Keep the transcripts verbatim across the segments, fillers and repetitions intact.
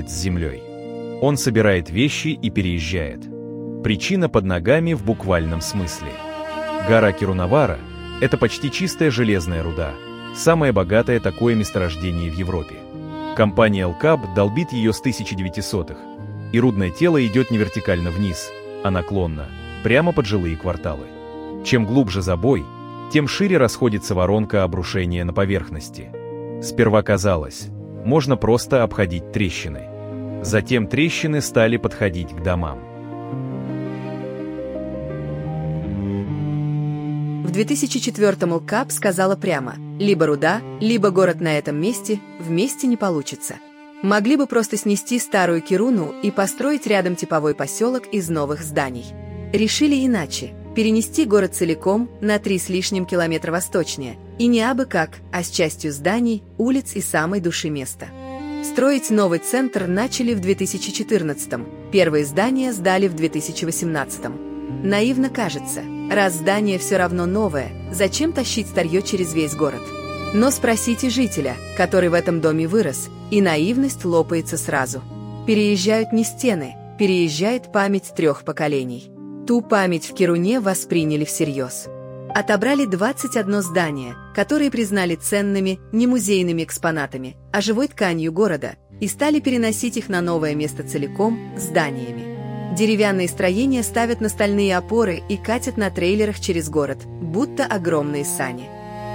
с землей. Он собирает вещи и переезжает. Причина под ногами в буквальном смысле. Гора Кирунавара – это почти чистая железная руда, самое богатое такое месторождение в Европе. Компания Элкаб долбит ее с тысяча девятисотых, и рудное тело идет не вертикально вниз, а наклонно, прямо под жилые кварталы. Чем глубже забой, тем шире расходится воронка обрушения на поверхности. Сперва казалось, можно просто обходить трещины. Затем трещины стали подходить к домам. В две тысячи четвёртом Элкаб сказала прямо: либо руда, либо город на этом месте, вместе не получится. Могли бы просто снести старую Кируну и построить рядом типовой поселок из новых зданий. Решили иначе – перенести город целиком на три с лишним километра восточнее, и не абы как, а с частью зданий, улиц и самой души места. Строить новый центр начали в две тысячи четырнадцатом, первые здания сдали в две тысячи восемнадцатом. Наивно кажется, раз здание все равно новое, зачем тащить старье через весь город? Но спросите жителя, который в этом доме вырос, и наивность лопается сразу. Переезжают не стены, переезжает память трех поколений. Ту память в Кируне восприняли всерьез. Отобрали двадцать одно здание, которые признали ценными не музейными экспонатами, а живой тканью города, и стали переносить их на новое место целиком зданиями. Деревянные строения ставят на стальные опоры и катят на трейлерах через город, будто огромные сани.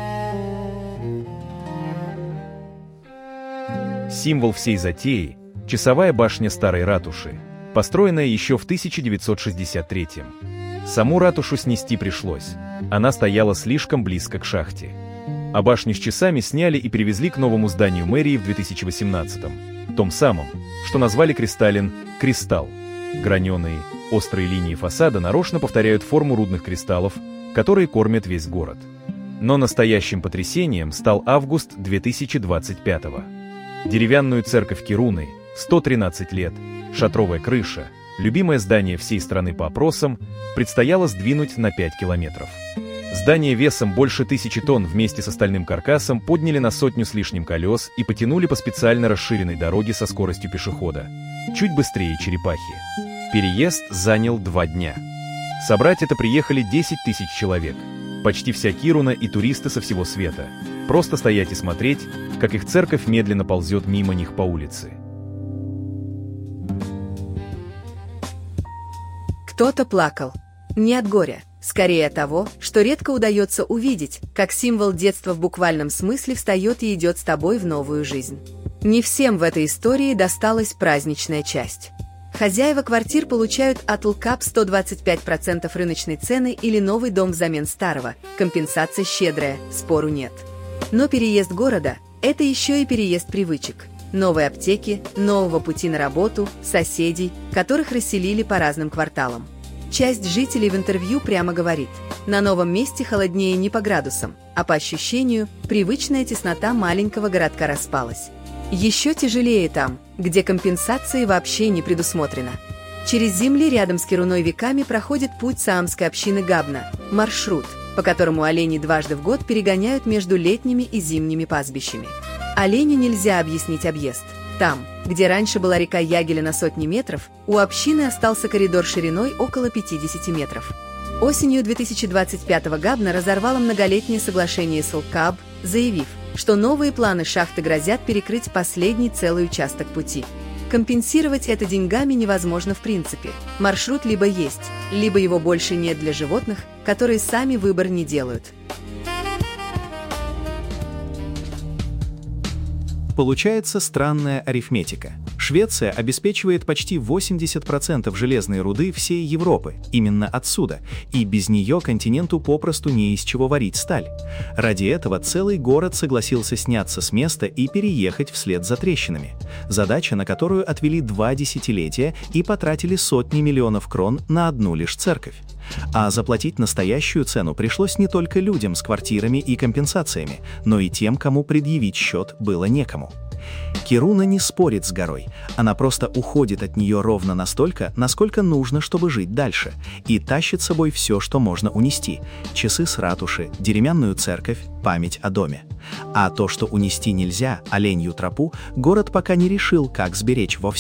Символ всей затеи – часовая башня старой ратуши, построенная еще в тысяча девятьсот шестьдесят третьем. Саму ратушу снести пришлось, она стояла слишком близко к шахте. А башню с часами сняли и перевезли к новому зданию мэрии в две тысячи восемнадцатом, том самом, что назвали Кристаллин «Кристалл». Граненые, острые линии фасада нарочно повторяют форму рудных кристаллов, которые кормят весь город. Но настоящим потрясением стал август две тысячи двадцать пятого. Деревянную церковь Кируны, сто тринадцать лет, шатровая крыша, любимое здание всей страны по опросам, предстояло сдвинуть на пять километров. Здание весом больше тысячи тонн вместе с остальным каркасом подняли на сотню с лишним колес и потянули по специально расширенной дороге со скоростью пешехода, чуть быстрее черепахи. Переезд занял два дня. Собрать это приехали десять тысяч человек, почти вся Кируна и туристы со всего света. Просто стоять и смотреть, как их церковь медленно ползет мимо них по улице. Кто-то плакал. Не от горя, скорее от того, что редко удается увидеть, как символ детства в буквальном смысле встает и идет с тобой в новую жизнь. Не всем в этой истории досталась праздничная часть. Хозяева квартир получают от Элкаб сто двадцать пять процентов рыночной цены или новый дом взамен старого, компенсация щедрая, спору нет. Но переезд города – это еще и переезд привычек. Новые аптеки, нового пути на работу, соседей, которых расселили по разным кварталам. Часть жителей в интервью прямо говорит: на новом месте холоднее не по градусам, а по ощущению, привычная теснота маленького городка распалась. Еще тяжелее там, где компенсации вообще не предусмотрено. Через земли рядом с Кируной веками проходит путь саамской общины Габна, маршрут, по которому олени дважды в год перегоняют между летними и зимними пастбищами. Оленю нельзя объяснить объезд. Там, где раньше была река Ягеля на сотни метров, у общины остался коридор шириной около пятидесяти метров. Осенью две тысячи двадцать пятого Габна разорвала многолетнее соглашение с Элкаб, заявив, что новые планы шахты грозят перекрыть последний целый участок пути. Компенсировать это деньгами невозможно в принципе. Маршрут либо есть, либо его больше нет для животных, которые сами выбор не делают. Получается странная арифметика. Швеция обеспечивает почти восемьдесят процентов железной руды всей Европы, именно отсюда, и без нее континенту попросту не из чего варить сталь. Ради этого целый город согласился сняться с места и переехать вслед за трещинами. Задача, на которую отвели два десятилетия и потратили сотни миллионов крон на одну лишь церковь. А заплатить настоящую цену пришлось не только людям с квартирами и компенсациями, но и тем, кому предъявить счет было некому. Кируна не спорит с горой, она просто уходит от нее ровно настолько, насколько нужно, чтобы жить дальше, и тащит с собой все, что можно унести – часы с ратуши, деревянную церковь, память о доме. А то, что унести нельзя, оленью тропу, город пока не решил, как сберечь вовсе.